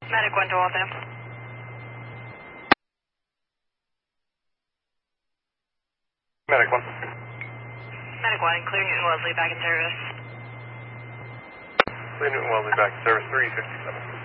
Medic 1 to Waltham. Medic 1. Medic 1, clear Newton Wellesley back in service. Clear Newton Wellesley back in service, 367.